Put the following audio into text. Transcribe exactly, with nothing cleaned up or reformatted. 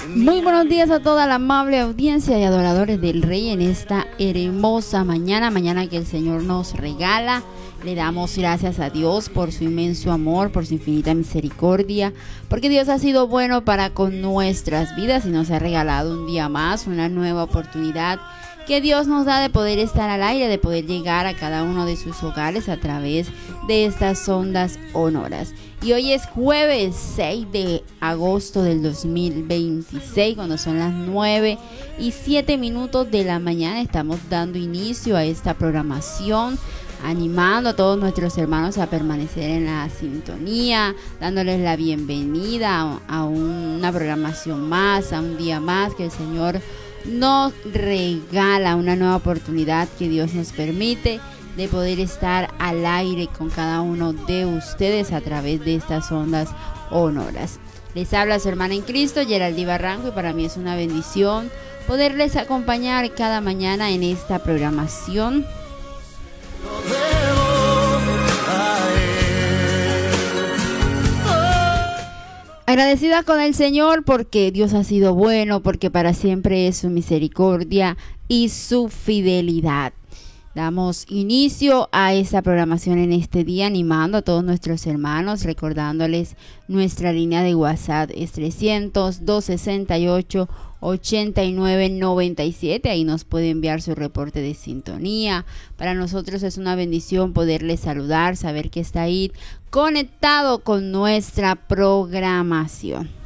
Muy buenos días a toda la amable audiencia y adoradores del Rey en esta hermosa mañana, mañana que el Señor nos regala. Le damos gracias a Dios por su inmenso amor, por su infinita misericordia, porque Dios ha sido bueno para con nuestras vidas y nos ha regalado un día más, una nueva oportunidad que Dios nos da de poder estar al aire, de poder llegar a cada uno de sus hogares a través de estas ondas sonoras. Y hoy es jueves seis de agosto del dos mil veintiséis, cuando son las nueve y siete minutos de la mañana. Estamos dando inicio a esta programación, animando a todos nuestros hermanos a permanecer en la sintonía, dándoles la bienvenida a, a una programación más, a un día más que el Señor nos regala, una nueva oportunidad que Dios nos permite de poder estar al aire con cada uno de ustedes a través de estas ondas sonoras. Les habla su hermana en Cristo, Geraldine Barranco, y para mí es una bendición poderles acompañar cada mañana en esta programación. Agradecida con el Señor porque Dios ha sido bueno, porque para siempre es su misericordia y su fidelidad. Damos inicio a esta programación en este día, animando a todos nuestros hermanos, recordándoles nuestra línea de WhatsApp es trescientos, doscientos sesenta y ocho, ochenta y nueve noventa y siete. Ahí nos puede enviar su reporte de sintonía. Para nosotros es una bendición poderles saludar, saber que está ahí conectado con nuestra programación.